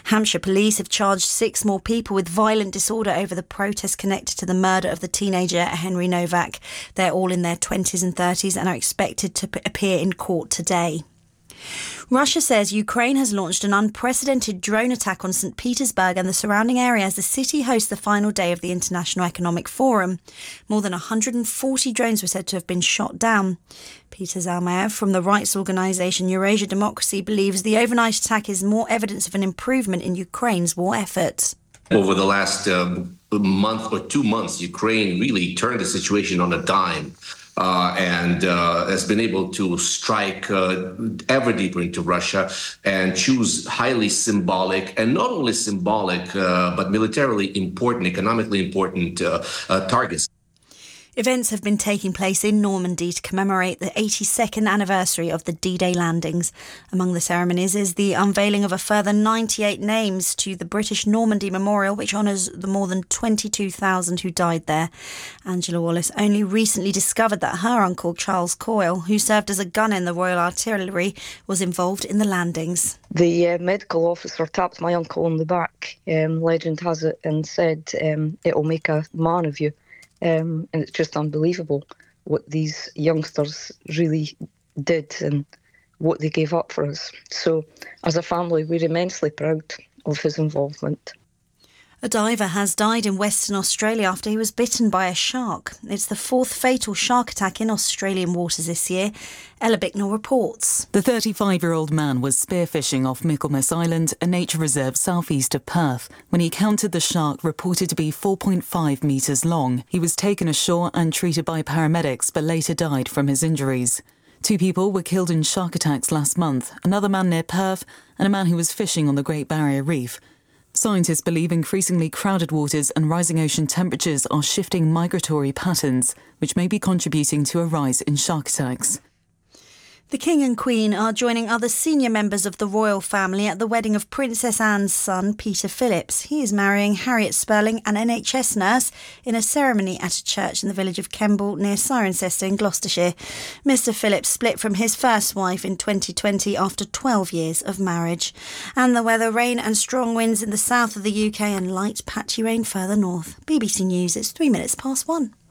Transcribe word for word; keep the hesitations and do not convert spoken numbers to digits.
Hampshire police have charged six more people with violent disorder over the protest connected to the murder of the teenager Henry Novak. They're all in their twenties and thirties and are expected to p- appear in court today. Russia says Ukraine has launched an unprecedented drone attack on Saint Petersburg and the surrounding area as the city hosts the final day of the International Economic Forum. More than one hundred forty drones were said to have been shot down. Peter Zalmayev from the rights organisation Eurasia Democracy believes the overnight attack is more evidence of an improvement in Ukraine's war effort. Over the last uh, month or two months, Ukraine really turned the situation on a dime. Uh, and uh, has been able to strike uh, ever deeper into Russia and choose highly symbolic and not only symbolic, uh, but militarily important, economically important uh, uh, targets. Events have been taking place in Normandy to commemorate the eighty-second anniversary of the D-Day landings. Among the ceremonies is the unveiling of a further ninety-eight names to the British Normandy Memorial, which honours the more than twenty-two thousand who died there. Angela Wallace only recently discovered that her uncle, Charles Coyle, who served as a gunner in the Royal Artillery, was involved in the landings. The uh, medical officer tapped my uncle on the back, um, legend has it, and said, um, it'll make a man of you. Um, and it's just unbelievable what these youngsters really did and what they gave up for us. So as a family, we're immensely proud of his involvement. A diver has died in Western Australia after he was bitten by a shark. It's the fourth fatal shark attack in Australian waters this year. Ella Bicknell reports. The thirty-five-year-old man was spearfishing off Michaelmas Island, a nature reserve southeast of Perth, when he encountered the shark reported to be four point five metres long. He was taken ashore and treated by paramedics but later died from his injuries. Two people were killed in shark attacks last month, another man near Perth and a man who was fishing on the Great Barrier Reef. Scientists believe increasingly crowded waters and rising ocean temperatures are shifting migratory patterns, which may be contributing to a rise in shark attacks. The King and Queen are joining other senior members of the royal family at the wedding of Princess Anne's son, Peter Phillips. He is marrying Harriet Spurling, an N H S nurse, in a ceremony at a church in the village of Kemble near Cirencester in Gloucestershire. Mister Phillips split from his first wife in twenty twenty after twelve years of marriage. And the weather, rain and strong winds in the south of the U K and light patchy rain further north. B B C News, it's three minutes past one.